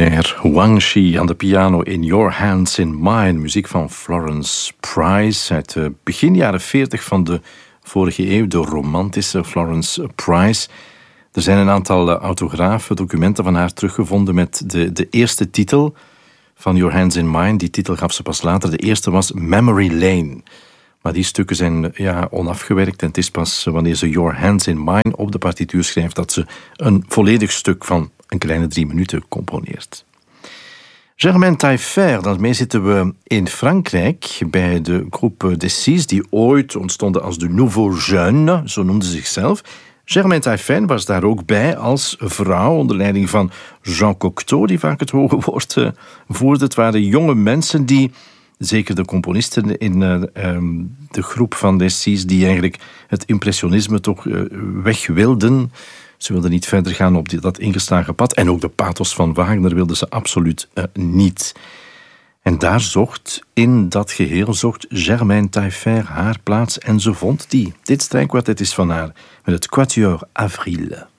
Taillefer, Guangxi aan de piano in Your Hands in Mine. Muziek van Florence Price uit begin jaren 40 van de vorige eeuw. De romantische Florence Price. Er zijn een aantal autografen, documenten van haar teruggevonden met de eerste titel van Your Hands in Mine. Die titel gaf ze pas later. De eerste was Memory Lane. Maar die stukken zijn onafgewerkt en het is pas wanneer ze Your Hands in Mine op de partituur schrijft dat ze een volledig stuk van een kleine 3 minuten componeert. Germaine Taillefer, daarmee zitten we in Frankrijk bij de groep des Six, die ooit ontstonden als de Nouveau Jeune, zo noemden ze zichzelf. Germaine Taillefer was daar ook bij als vrouw onder leiding van Jean Cocteau, die vaak het hoge woord voerde. Het waren jonge mensen die, zeker de componisten in de groep van des Six, die eigenlijk het impressionisme toch weg wilden. Ze wilden niet verder gaan op dat ingeslagen pad. En ook de pathos van Wagner wilden ze absoluut niet. En daar in dat geheel zocht Germaine Taillefer haar plaats en ze vond die. Dit strijkkwartet is van haar met het Quatuor Avril.